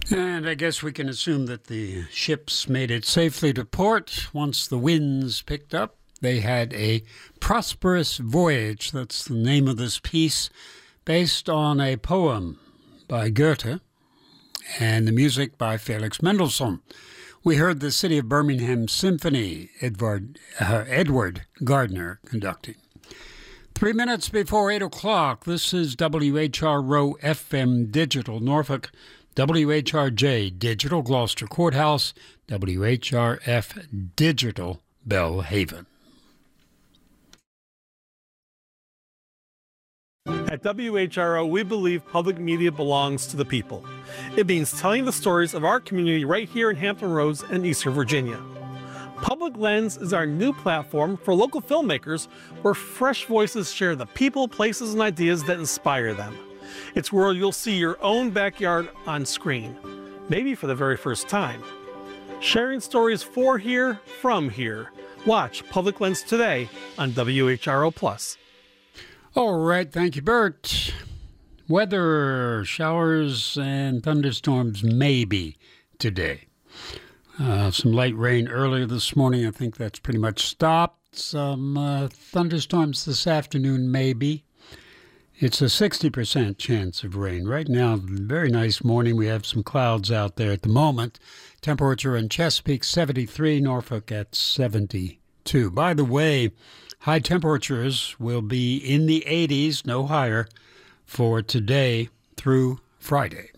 And I guess we can assume that the ships made it safely to port once the winds picked up. They had a prosperous voyage. That's the name of this piece, based on a poem by Goethe and the music by Felix Mendelssohn. We heard the City of Birmingham Symphony, Edward Gardner conducting. 3 minutes before 8 o'clock, this is WHRO FM Digital Norfolk, WHRJ Digital Gloucester Courthouse, WHRF Digital Belhaven. At WHRO, we believe public media belongs to the people. It means telling the stories of our community right here in Hampton Roads and Eastern Virginia. Public Lens is our new platform for local filmmakers where fresh voices share the people, places, and ideas that inspire them. It's where you'll see your own backyard on screen, maybe for the very first time. Sharing stories for here, from here. Watch Public Lens today on WHRO+. All right, thank you, Bert. Weather, showers and thunderstorms maybe today. Some light rain earlier this morning. I think that's pretty much stopped. Some thunderstorms this afternoon maybe. It's a 60% chance of rain. Right now, very nice morning. We have some clouds out there at the moment. Temperature in Chesapeake, 73, Norfolk at 72. By the way, high temperatures will be in the 80s, no higher, for today through Friday.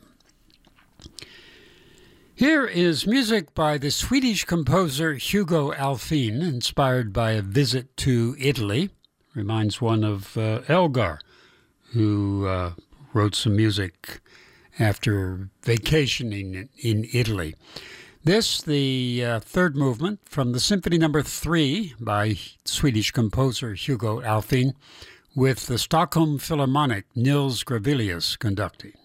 Here is music by the Swedish composer Hugo Alfvén, inspired by a visit to Italy. Reminds one of Elgar, who wrote some music after vacationing in Italy. This, the third movement from the Symphony No. 3 by Swedish composer Hugo Alfvén, with the Stockholm Philharmonic Nils Gravelius conducting.